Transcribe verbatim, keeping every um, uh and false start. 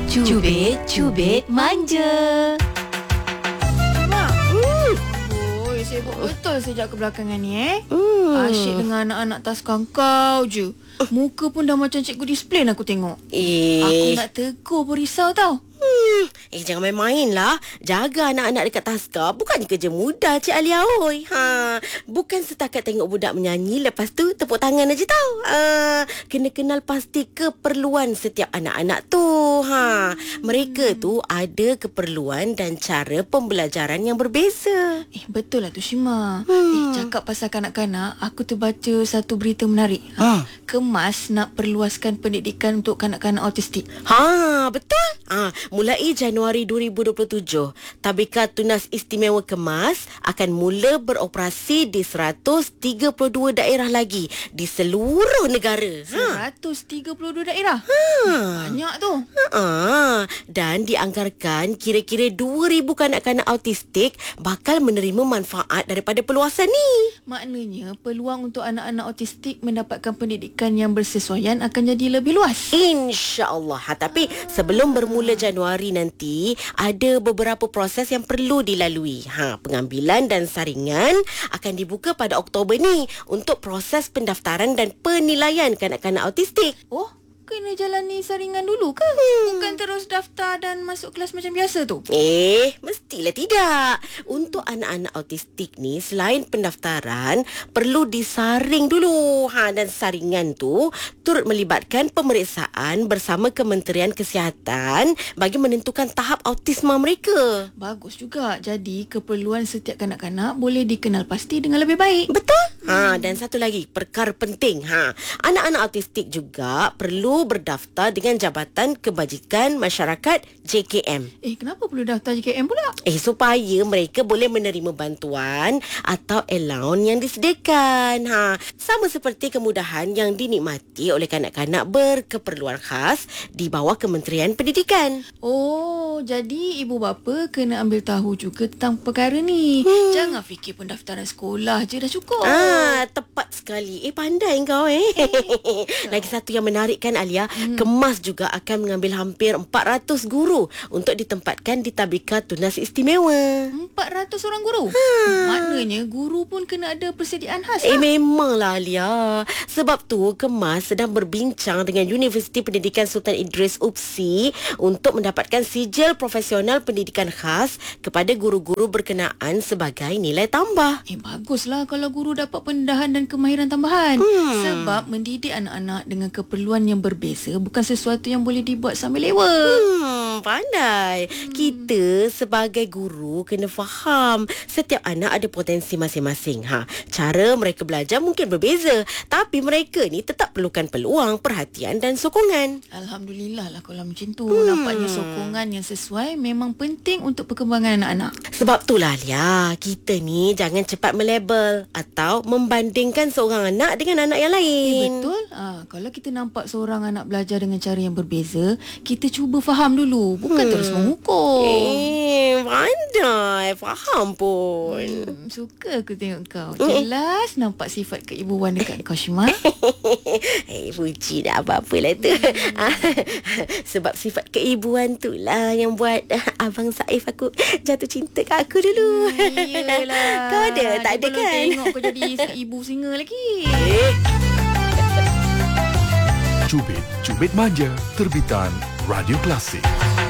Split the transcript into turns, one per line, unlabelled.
Cubit-cubit manja.
Mak, hmm. Oi, sibuk betul sejak kebelakangan ni eh. Hmm. Asyik dengan anak-anak taskang kau je. Muka pun dah macam cikgu disiplin aku tengok.
Eh.
Aku nak tegur pun risau tau.
Hmm. Eh, jangan main-main lah. Jaga anak-anak dekat taska bukannya kerja mudah, Cik Alia. Oi. Ha. Bukan setakat tengok budak menyanyi, lepas tu tepuk tangan aja tau. Ha. Kena kenal pasti keperluan setiap anak-anak tu. Ha. Mereka tu ada keperluan dan cara pembelajaran yang berbeza.
Eh, betul lah tu Shima.
Hmm.
Eh, cakap pasal kanak-kanak, aku terbaca satu berita menarik.
Ha.
Kemas nak perluaskan pendidikan untuk kanak-kanak autistik.
Ha, betul. Ha, mulai Januari dua ribu dua puluh tujuh, Tadbirkan Tunas Istimewa Kemas akan mula beroperasi di seratus tiga puluh dua daerah lagi di seluruh negara.
seratus tiga puluh dua daerah.
Ha.
Banyak tu.
Ha. Dan dianggarkan kira-kira dua ribu kanak-kanak autistik bakal menerima manfaat daripada perluasan ni.
Maknanya peluang untuk anak-anak autistik mendapatkan pendidikan yang bersesuaian akan jadi lebih luas.
InsyaAllah. Ha, tapi sebelum bermula Januari nanti, ada beberapa proses yang perlu dilalui. Ha, pengambilan dan saringan akan dibuka pada Oktober ni untuk proses pendaftaran dan penilaian kanak-kanak autistik.
Oh, kena jalani saringan dulu ke? Hmm. Bukan terus daftar dan masuk kelas macam biasa tu?
Eh, mestilah tidak. Untuk anak-anak autistik ni, selain pendaftaran, perlu disaring dulu. Ha, dan saringan tu turut melibatkan pemeriksaan bersama Kementerian Kesihatan bagi menentukan tahap autisma mereka.
Bagus juga. Jadi, keperluan setiap kanak-kanak boleh dikenal pasti dengan lebih baik.
Betul? Ha, dan satu lagi, perkara penting. Ha, anak-anak autistik juga perlu berdaftar dengan Jabatan Kebajikan Masyarakat J K M.
Eh, kenapa perlu daftar J K M pula?
Eh, supaya mereka boleh menerima bantuan atau allowance yang disediakan. Ha, sama seperti kemudahan yang dinikmati oleh kanak-kanak berkeperluan khas di bawah Kementerian Pendidikan.
Oh, jadi ibu bapa kena ambil tahu juga tentang perkara ni. Hmm. Jangan fikir pendaftaran sekolah je dah cukup.
Ah, tepat sekali. Eh, pandai kau eh. eh. Lagi satu yang menarik kan, Alia, hmm. Kemas juga akan mengambil hampir empat ratus guru untuk ditempatkan di Tadbirkan Tunas Istimewa.
empat ratus orang guru?
Ha.
Maknanya guru pun kena ada persediaan khas.
Eh,
lah.
memanglah, Alia. Sebab tu, Kemas sedang berbincang dengan Universiti Pendidikan Sultan Idris U P S I untuk mendapatkan sijil profesional pendidikan khas kepada guru-guru berkenaan sebagai nilai tambah.
Eh, baguslah kalau guru dapat pendedahan dan kemahiran tambahan. Hmm. Sebab mendidik anak-anak dengan keperluan yang berbeza bukan sesuatu yang boleh dibuat sambil lewa.
Hmm, pandai. Hmm. Kita sebagai guru kena faham setiap anak ada potensi masing-masing. Ha, cara mereka belajar mungkin berbeza, tapi mereka ni tetap perlukan peluang, perhatian dan sokongan.
Alhamdulillah lah kalau macam tu. Hmm. Nampaknya sokongan yang sesuai memang penting untuk perkembangan anak-anak.
Sebab itulah, Lia, kita ni jangan cepat melabel atau membandingkan seorang anak dengan anak yang lain.
Eh, betul. Ha, kalau kita nampak seorang anak belajar dengan cara yang berbeza, kita cuba faham dulu, bukan hmm. terus mengukur.
Eh, pandai. Faham pun.
Hmm, suka aku tengok kau. Jelas hmm. nampak sifat keibuan dekat kau, Shima.
Eh, puji dah apa-apalah tu. Hmm. Sebab sifat keibuan tu lah yang buat Abang Saif aku jatuh cinta kat aku dulu.
Hmm, iyalah.
Kau ada? Tak ada kan?
Tengok kau jadi ibu singa lagi.
Eh.
Cubit, Cubit Manja, terbitan Radio Klasik.